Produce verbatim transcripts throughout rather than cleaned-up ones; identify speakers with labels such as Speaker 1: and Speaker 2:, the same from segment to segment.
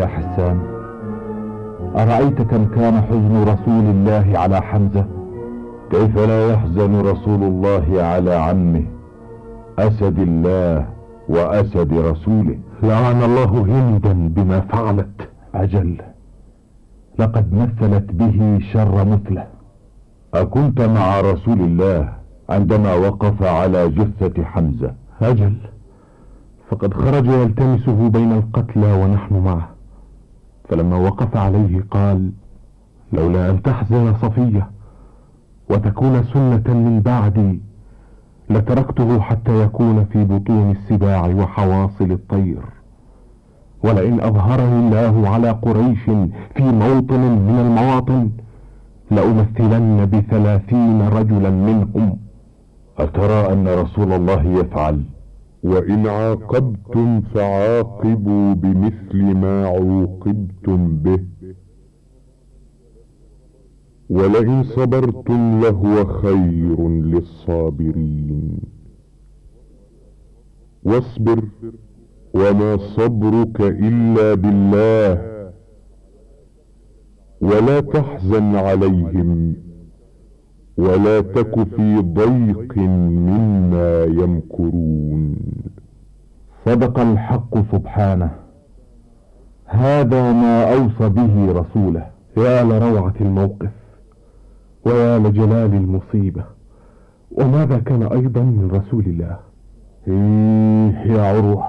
Speaker 1: يا حسان، أرأيت كم كان حزن رسول الله على حمزة؟
Speaker 2: كيف لا يحزن رسول الله على عمه أسد الله وأسد رسوله؟
Speaker 3: لعن الله هندا بما فعلت.
Speaker 1: أجل، لقد مثلت به شر مثله.
Speaker 2: أكنت مع رسول الله عندما وقف على جثة حمزة؟
Speaker 3: أجل، فقد خرج يلتمسه بين القتلى ونحن معه، فلما وقف عليه قال: لولا أن تحزن صفية وتكون سنة من بعدي لتركته حتى يكون في بطون السباع وحواصل الطير، ولئن أظهرني الله على قريش في موطن من المواطن لأمثلن بثلاثين رجلا منهم.
Speaker 2: أترى أن رسول الله يفعل؟
Speaker 4: وإن عاقبتم فعاقبوا بمثل ما عوقبتم به، ولئن صبرتم لهو خير للصابرين. واصبر وما صبرك إلا بالله، ولا تحزن عليهم ولا تك في ضيق مما يمكرون.
Speaker 1: صدق الحق سبحانه، هذا ما أوصى به رسوله.
Speaker 3: يا لروعة الموقف ويا لجلال المصيبة، وماذا كان أيضا من رسول الله؟
Speaker 1: إيه يا عروة،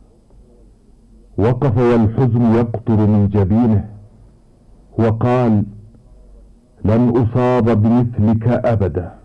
Speaker 1: وقف والحزن يقطر من جبينه وقال: لن أصاب بمثلك أبدا.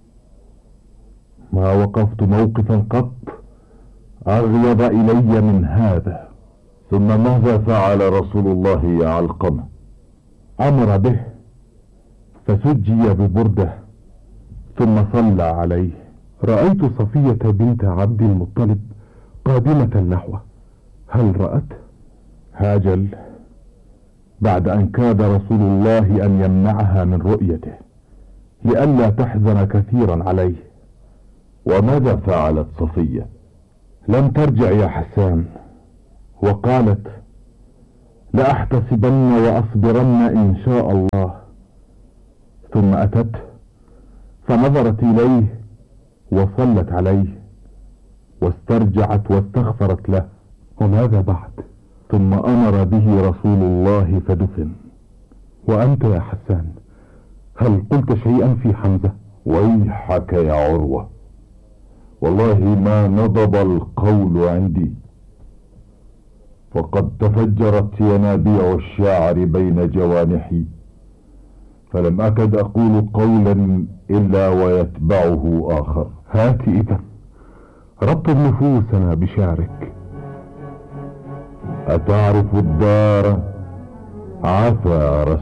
Speaker 1: ما وقفت موقفا قط أغيظ إلي من هذا.
Speaker 2: ثم ماذا فعل رسول الله يا علقمة؟
Speaker 1: أمر به فسجي ببردة ثم صلى عليه.
Speaker 3: رأيت صفية بنت عبد المطلب قادمة نحوه، هل رأت؟
Speaker 1: هاجل، بعد أن كاد رسول الله أن يمنعها من رؤيته لئلا تحزن كثيرا عليه.
Speaker 2: وماذا فعلت صفية؟
Speaker 1: لم ترجع يا حسان، وقالت: لأحتسبن وأصبرن إن شاء الله. ثم أتت فنظرت إليه وصلت عليه واسترجعت واستغفرت له.
Speaker 3: وماذا بعد؟
Speaker 1: ثم أمر به رسول الله فدفن.
Speaker 3: وأنت يا حسان، هل قلت شيئا في حمزة؟
Speaker 2: ويحك يا عروة، والله ما نضب القول عندي، فقد تفجرت ينابيع الشاعر بين جوانحي، فلم أكد أقول قولا إلا ويتبعه آخر.
Speaker 3: هات إذا رطب نفوسنا بشعرك.
Speaker 2: أتعرف الدار عفا رسول